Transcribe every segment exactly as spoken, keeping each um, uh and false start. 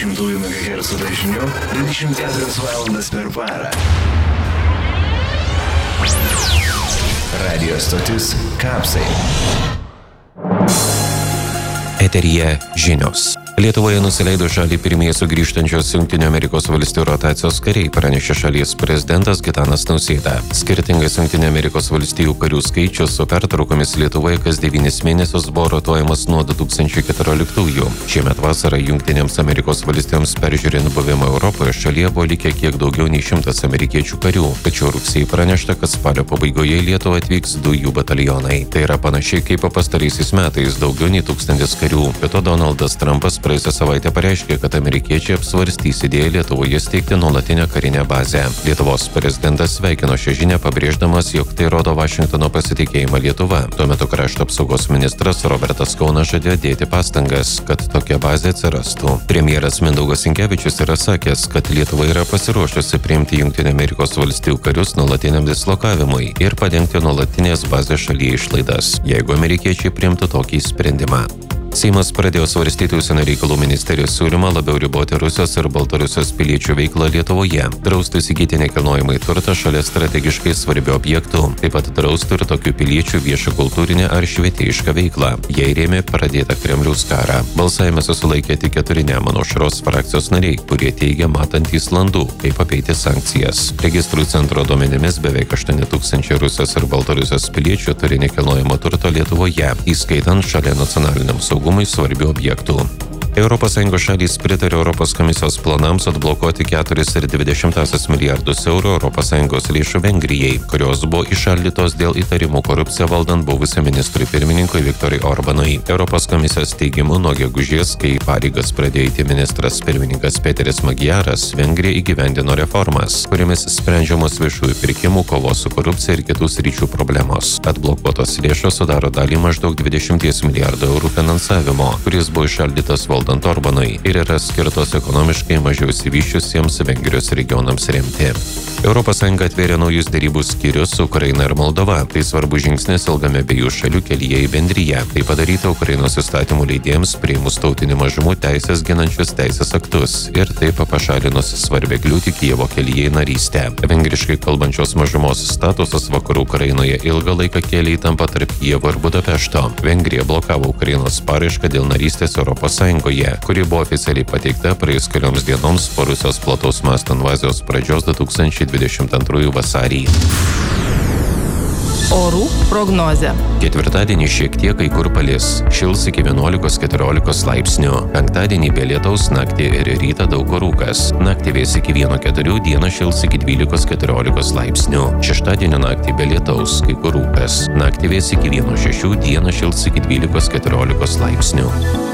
dvidešimt megahercų dažniu dvidešimt keturias valandas per parą. Radio stotis Kapsai. Eteryje žinios. Lietuvoje nusileido šalį pirmieji sugrįžtančios Jungtinių Amerikos valstijų rotacijos kariai, pranešė šalies prezidentas Gitanas Nausėda. Skirtingas Jungtinių Amerikos valstijų karių skaičius su pertraukomis Lietuvoje kas devynis mėnesius buvo rotuojamas nuo du tūkstančiai keturioliktųjų. Šiemet vasarą Jungtinėms Amerikos valstijoms peržiūrint buvimą Europoje šalyje buvo likę kiek daugiau nei šimtas amerikiečių karių. Tačiau rugsėjį pranešta, kad spalio pabaigoje į Lietuvą atvyks du jų batalionai. Tai yra panašiai kaip pastaraisiais metais daugiau nei tūkstantis karių. Be to Donaldas Trumpas praėjusią savaitę pareiškė, kad amerikiečiai apsvarstys idėją Lietuvoje steigti nuolatinę karinę bazę. Lietuvos prezidentas sveikino šią žinią, pabrėždamas, jog tai rodo Vašingtono pasitikėjimą Lietuva. Tuo metu krašto apsaugos ministras Robertas Kaunas žadėjo dėti pastangas, kad tokia bazė atsirastų. Premjeras Mindaugas Sinkevičius yra sakęs, kad Lietuva yra pasiruošusi priimti Jungtinių Amerikos valstijų karius nuolatiniam dislokavimui ir padengti nuolatinės bazės šalyje išlaidas, jeigu amerikiečiai priimtų tokį sprendimą. Seimas pradėjo svarstyti užsienio reikalų ministerijos siūlymą labiau riboti Rusijos ir Baltarusijos piliečių veiklą Lietuvoje, drausti įsigyti nekilnojamąjį turtą šalia strategiškai svarbių objektų, taip pat drausti ir tokių piliečių viešą kultūrinę ar švietėjišką veiklą. Jie rėmė pradėtą Kremliaus karą. Balsavime susilaikė tik keturi Nemuno aušros frakcijos nariai, kurie teigia matantys landų, kaip apeiti sankcijas. Registrų centro duomenimis beveik aštuoni tūkstančiai Rusijos ir Baltarusijos piliečių turi nekilnojamo turto Lietuvoje, įskaitant šalia nacionaliniam saugumui svarbių objektų. Europos Sąjungos šalys pritarė Europos komisijos planams atblokuoti keturis ir dvi dešimtąsias milijardus eurų Europos Sąjungos lėšų Vengrijai, kurios buvo įšaldytos dėl įtarimų korupciją valdant buvusiam ministrui pirmininkui Viktorui Orbanui. Europos komisijos teigimu nuo gegužės, kai pareigas pradėjo eiti ministras pirmininkas Peteris Magyaras, Vengrija įgyvendino reformas, kuriamis sprendžiamos viešųjų pirkimų, kovos su korupcija ir kitų sričių problemos. Atblokuotos lėšos sudaro dalį maždaug dvidešimt milijardų eurų finansavimo, kuris buvo įšaldytas valdant valdant Orbanui ir yra skirtos ekonomiškai mažiau išsivysčiusiems Vengrijos regionams remti. Europos Sąjunga atvėrė naujus derybų skyrius su Ukraina ir Moldova. Tai svarbus žingsnis ilgame abiejų šalių kelyje į bendriją. Tai padaryta Ukrainos įstatymų leidėjams priėmus tautinių mažumų teisės ginančius teisės aktus ir taip pašalinus svarbę kliūtį Kijevo kelyje į narystę. Vengriškai kalbančios mažumos statusas vakarų Ukrainoje ilgą laiką kėlė įtampą tarp Kijevo ir Budapešto. Vengrija blokavo Ukrainos paraišką dėl narystės Europos Sąjungoje, kuri buvo oficialiai pateikta praėjus kelioms dienoms po Rusijos plataus masto invazijos pradžios du tūkstančiai dvidešimt antrųjų vasarį. Orų prognozė. Ketvirtadienį šiek tiek kai kur palis. Šils iki vienuolikos keturiolikos laipsnių. Penktadienį be lietaus, naktį ir rytą daug kur rūkas. Naktį vės iki vieno keturių, dieną šils iki dvylikos keturiolikos laipsnių. Šeštadienio naktį be lietaus, kai kur rūkas. Naktį vės iki vieno šešių, dieną šils iki dvylikos keturiolikos laipsnių.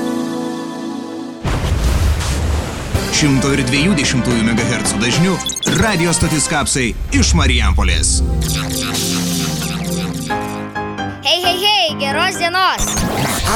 šimto dviejų dešimtųjų megahercų dažniu radio stotis Kapsai iš Marijampolės. Hei, hei, hei, geros dienos!